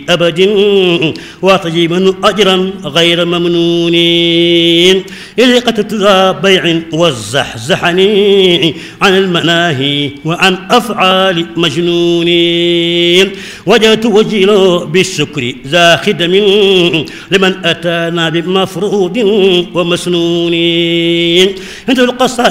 أبد وتجيبا أجرا غير ممنون إذ قتلت ذا بيع والزحزحني عن المناهي وعن أفعال مجنون وجدت وجيل بالشكر ذا خدم لمن أتانا بمفروض ومسنون عند القصائد